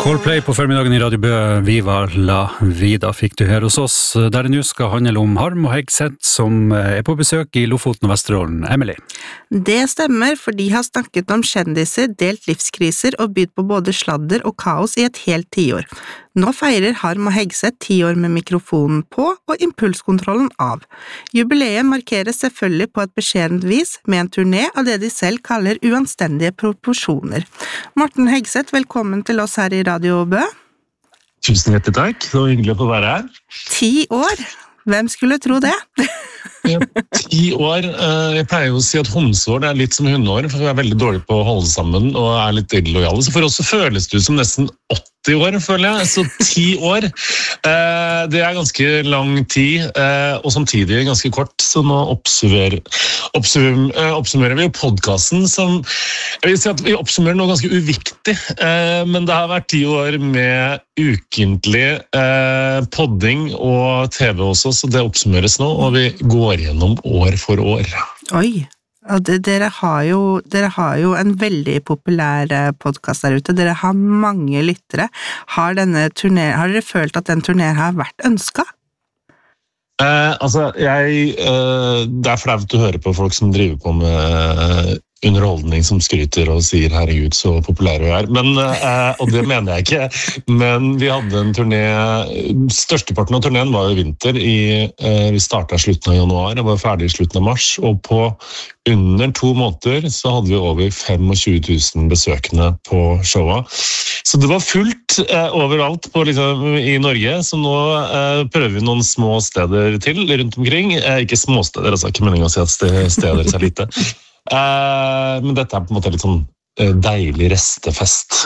Coldplay på formiddagen I Radio Bø, Viva la vida fikk du her hos oss, der det nå skal handle om Harm og Hegseth, som på besøk I Lofoten og Vesterålen. Emily? Det stemmer, for de har snakket om kjendiser, delt livskriser og bydd på både sladder og kaos I et helt 10 år. Nå feirer Harm og Hegseth 10 år med mikrofonen på og impulskontrollen av. Jubileet markeres selvfølgelig på et beskjedent vis med en turné av det de selv kaller uanstendige proporsjoner. Morten Hegseth, velkommen til oss her I Radio Bø. Tusen hjertelig takk, så hyggelig å få være her. 10 år? Hvem skulle tro det? 10 år, jeg pleier jo å si at homseår det litt som hundeår, for vi veldig dårlige på å holde sammen og litt illojale, så for oss så føles det som nesten 80 år, føler jeg, så 10 år, det ganske lang tid, og samtidig ganske kort, så nå oppsummerer vi jo podcasten som, jeg vil si at vi oppsummerer noe ganske uviktig, men det har vært 10 år med ukentlig podding og TV også, så det oppsummeres nå, og vi går gjennom år for år. Oi, og dere har jo en veldig populær podcast der ute, dere har mange lyttere. Har dere følt at den turneren har vært ønsket? Det flaut å høre på folk som driver på med underholdning som skryter og sier herregud så populære vi men, og det mener jeg ikke, men vi hadde en turné, størsteparten av turneen var I vinter, vi startet slutten av januar og var ferdig I slutten av mars, og på under 2 måneder så hadde vi over 25 000 besøkende på showet, så det var fullt overalt I Norge, så nå prøver vi noen små steder til rundt omkring, ikke små steder, altså ikke meningen å si at steder så lite, men dette på en måte litt sånn deilig restefest.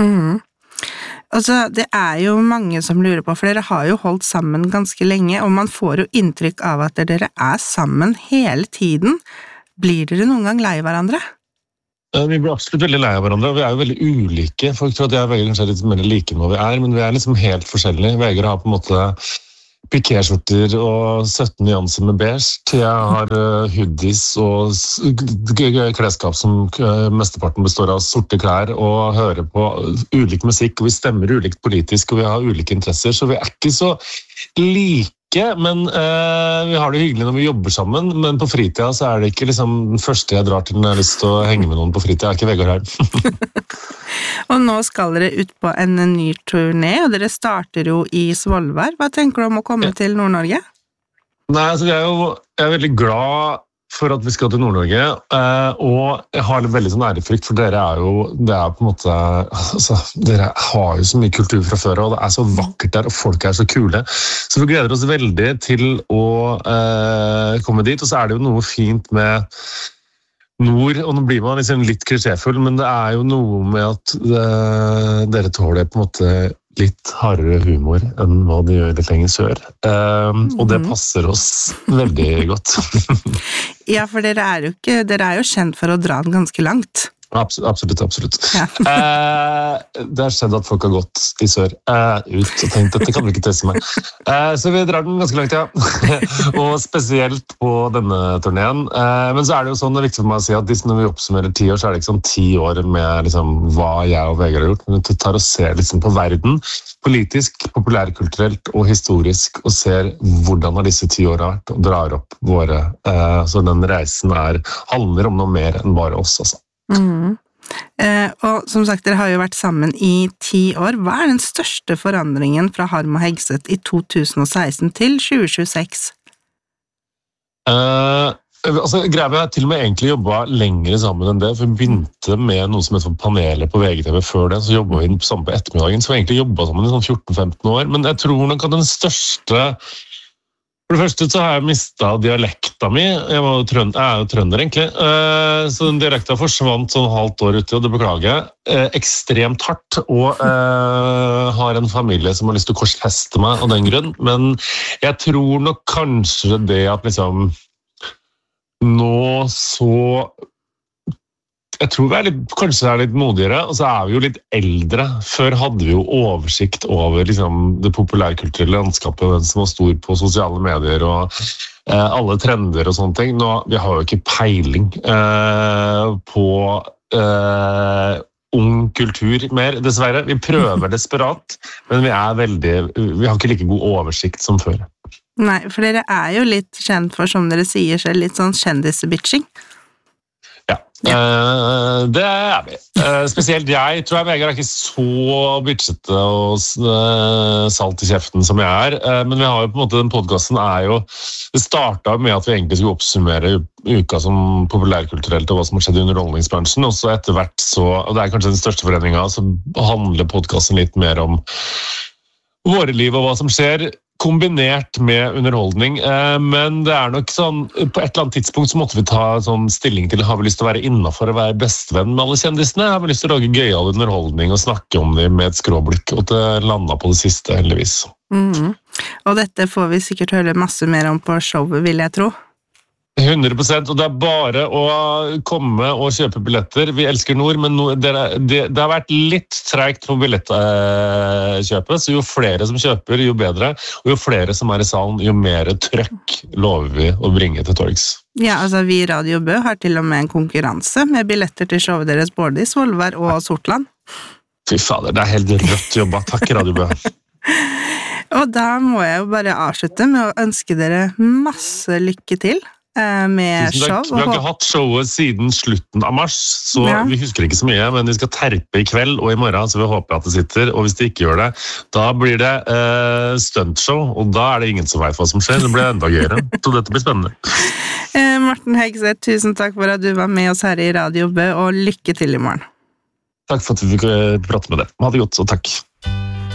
Altså, det jo mange som lurer på, for dere har jo holdt sammen ganske lenge, og man får jo inntrykk av at dere sammen hele tiden. Blir dere noen gang lei hverandre? Vi blir absolutt veldig lei av hverandre, og vi jo veldig ulike. Folk tror at jeg og Vegard kanskje litt mer like enn hva vi men vi liksom helt forskjellige. Vegard har på en måte pikéskjorter og 17 nyanser med beige. Jeg har hoodies og klesskap som mesteparten består av sorte klær og hører på ulik musikk, og vi stemmer ulikt politisk, og vi har ulike interesser, så vi ikke så like, men vi har det hyggelig når vi jobber sammen, men på fritida så det ikke liksom den første jeg drar til når jeg har lyst til å henge med noen på fritida, ikke Vegard her. Og nå skal dere ut på en ny turné, og dere starter jo I Svolvær. Hva tenker du om å komme til Nord-Norge? Nei, altså jeg veldig glad for at vi skal til Nord-Norge, og jeg har veldig sånn ærefrykt, for dere det på en måte, altså, dere har jo så mye kultur fra før, og det så vakkert der, og folk så kule. Så vi gleder oss veldig til å komme dit, og så det jo noe fint med Nord, og nå blir man liksom litt klisjéfull, men det jo noe med at dere tåler på en måte litt hardere humor enn hva de gjør litt lenger sør. Og det passer oss veldig godt. Ja, for dere jo kjent for å dra den ganske langt. Absolutt. Ja. Det skjedd at folk har gått I sør ut og tenkt, dette kan vi ikke teste med. Så vi drar den ganske langt, ja. Og spesielt på denne turneen. Men så det jo sånn, det viktig for meg å si at når vi oppsummerer 10 år, så det ikke sånn 10 år med liksom, hva jeg og Vegard har gjort, men vi tar og ser liksom, på verden, politisk, populærkulturelt og historisk, og ser hvordan har disse 10 år vært, og drar opp våre. Så den reisen handler om noe mer enn bare oss, altså. Og som sagt, dere har jo vært sammen I 10 år. Hva den største forandringen fra Harm og Hegseth I 2016 til 2026? Greia vi til og med egentlig jobbet lengre sammen enn det, for vi begynte med noe som heter paneler på VGTV før det, så jobbet vi sammen på ettermiddagen, så vi egentlig jobbet sammen I sånn 14-15 år, men jeg tror nok at den største. For det første så har jeg mistet dialekta mi, jeg jo trønder egentlig, så den dialekta forsvant sånn halvt år ute, og det beklager jeg, ekstremt hardt, og har en familie som har lyst til å korsfeste meg av den grunn, men jeg tror nok kanskje det at liksom, nå så jeg tror vi kanskje litt modigere, og så vi jo litt eldre. Før hadde vi jo oversikt over liksom, det populærkulturelle landskapet, den som var stor på sosiale medier og alle trender og sånne ting. Nå, vi har jo ikke peiling på ung kultur mer, dessverre. Vi prøver desperat, men vi har ikke like god oversikt som før. Nei, for dere jo litt kjent for, som dere sier selv, litt sånn kjendisebitching. Ja, det vi. Spesielt jeg tror Vegard ikke så bitchete og salt i kjeften som jeg men vi har jo på en måte, den podcasten det startet med at vi egentlig skulle oppsummere uka som populærkulturelt og hva som har skjedd i underholdningsbransjen, og så etter hvert og det kanskje den største forretningen, så handler podcasten litt mer om våre liv og hva som skjer, kombinert med underholdning, men det nok sånn, på et eller annet tidspunkt så måtte vi ta sånn stilling til, har vi lyst til å være innenfor å være bestevenn med alle kjendisene, har vi lyst til å lage gøyal underholdning og snakke om dem med et skråblikk, og det landet på det siste, heldigvis. Og dette får vi sikkert høre masse mer om på showet, vil jeg tro. 100%, og det bare å komme og kjøpe billetter. Vi elsker Nord, men det har vært litt tregt på billettkjøpet, så jo flere som kjøper, jo bedre, og jo flere som I salen, jo mer trøkk lover vi å bringe til torgs. Ja, altså vi I Radio Bø har til og med en konkurranse med billetter til showet deres både I Svolvær og Sortland. Fy fader, det helt rødt jobba. Takk, Radio Bø. Og da må jeg jo bare avslutte med å ønske dere masse lykke til med show. Vi har ikke hatt showet siden slutten av mars, så vi husker ikke så mye, men vi skal terpe I kveld og I morgen, så vi håper at det sitter, og hvis det ikke gjør det, da blir det stuntshow, og da det ingen som vet hva som skjer, det blir enda gøyere, så dette blir spennende. Morten Hegseth, tusen takk for at du var med oss her I Radio Bø, og lykke til I morgen. Takk for at vi fikk prate med deg. Ha det godt, og takk.